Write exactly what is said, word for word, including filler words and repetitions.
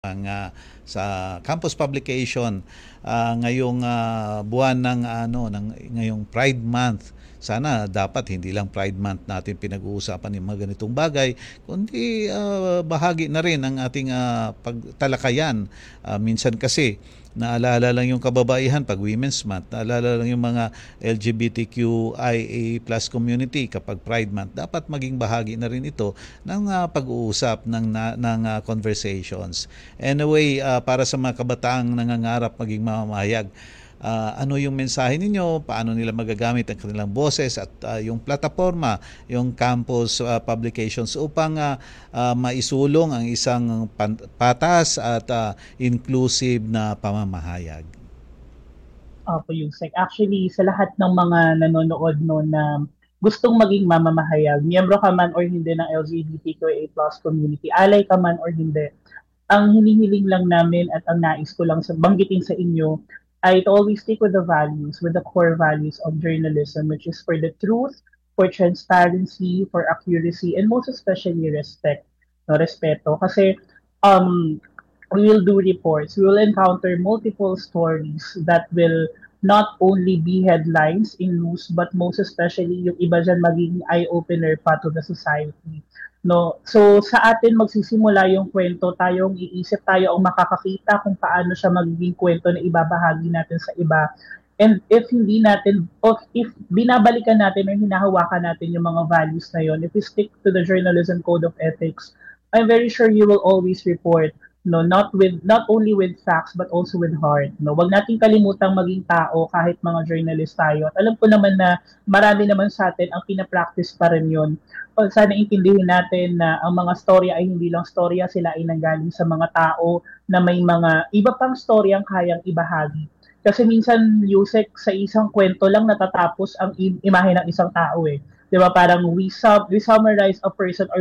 ang ah, sa campus publication ah, ngayong ah, buwan ng ano ng ngayong Pride Month. Sana dapat hindi lang Pride Month natin pinag-uusapan yung mga ganitong bagay, kundi ah, bahagi na rin ng ating ah, pagtalakayan. Ah, minsan kasi naalala lang yung kababaihan pag Women's Month, naalala lang yung mga L G B T Q I A plus community kapag Pride Month. Dapat maging bahagi na rin ito ng ah, pag-uusap ng na, ng ah, conversations. Anyway, ah, para sa mga kabataang nangangarap maging mamamahayag, ah, ano yung mensahe ninyo, paano nila magagamit ang kanilang boses at ah, yung plataforma, yung campus ah, publications upang ah, ah, maisulong ang isang pan- patas at ah, inclusive na pamamahayag. Opo, Yusek. Actually, sa lahat ng mga nanonood no na gustong maging mamamahayag, miyembro ka man or hindi ng L G B T Q I A plus community, alay ka man or hindi, ang hinihiling lang namin at ang nais ko lang sa banggitin sa inyo ay to always stick with the values, with the core values of journalism, which is for the truth, for transparency, for accuracy, and most especially respect. No, respeto. Kasi um, we will do reports. We will encounter multiple stories that will not only be headlines in news, but most especially yung iba dyan magiging eye-opener pa to the society. No, so sa atin magsisimula yung kwento, tayong iisip, tayo ang makakakita kung paano siya magiging kwento na ibabahagi natin sa iba. And if hindi natin, o if binabalikan natin or hinahawakan natin yung mga values na yon, if we stick to the journalism code of ethics, I'm very sure you will always report, no, not with not only with facts but also with heart, no. Wag nating kalimutang maging tao kahit mga journalist tayo. At alam ko naman na marami naman sa atin ang pina-practice pa rin 'yon. O sana intindihin natin na ang mga storya ay hindi lang storya, sila ay nanggaling sa mga tao na may mga iba pang storyang kayang ibahagi. Kasi minsan, Yusek, sa isang kwento lang natatapos ang im- imahe ng isang tao eh. 'Di ba? Parang we sum we summarize a person or